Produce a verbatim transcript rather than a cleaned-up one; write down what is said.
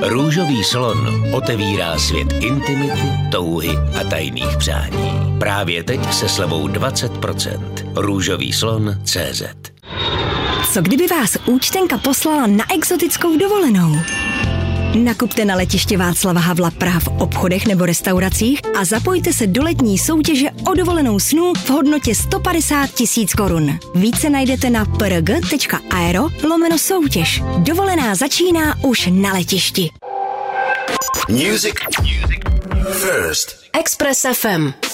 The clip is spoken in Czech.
Růžový slon otevírá svět intimity, touhy a tajných přání. Právě teď se slevou dvacet procent. Růžový slon tečka cé zet. Co kdyby vás účtenka poslala na exotickou dovolenou? Nakupte na letiště Václava Havla Praha v obchodech nebo restauracích a zapojte se do letní soutěže o dovolenou snů v hodnotě sto padesát tisíc korun. Více najdete na prg tečka aero lomeno soutěž. Dovolená začíná už na letišti. Music first. Express ef em.